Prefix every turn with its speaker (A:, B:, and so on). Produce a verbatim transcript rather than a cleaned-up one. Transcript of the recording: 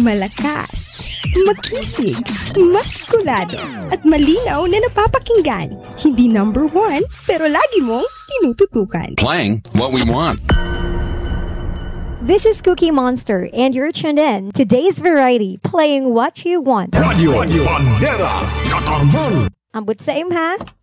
A: Malakas, makisig, maskulado, at malinaw na napapakinggan. Hindi number one, pero lagi mong tinututukan.
B: Playing what we want.
C: This is Cookie Monster, and you're tuned in to Today's Variety, playing what you want.
D: Radio Bandera Katarman.
C: Ambot sa imha.